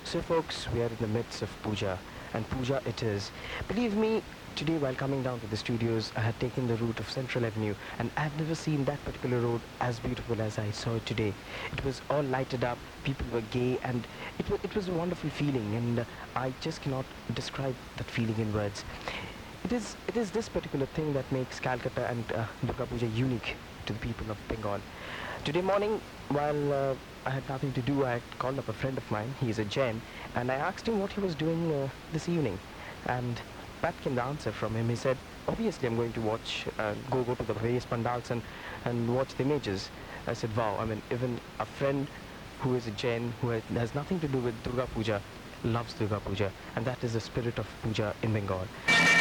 So folks, we are in the midst of puja, and puja it is. Believe me, today while coming down to the studios, I had taken the route of Central Avenue, and I've never seen that particular road as beautiful as I saw it today. It was all lighted up, people were gay, and it was a wonderful feeling, and I just cannot describe that feeling in words. It is this particular thing that makes Calcutta and Durga Puja unique to the people of Bengal. Today morning, while I had nothing to do, I had called up a friend of mine. He is a Jain, and I asked him what he was doing this evening. And that came the answer from him. He said, "Obviously, I'm going to watch, go to the various pandals and watch the images." I said, "Wow! I mean, even a friend who is a Jain, who has nothing to do with Durga Puja, loves Durga Puja, and that is the spirit of Puja in Bengal."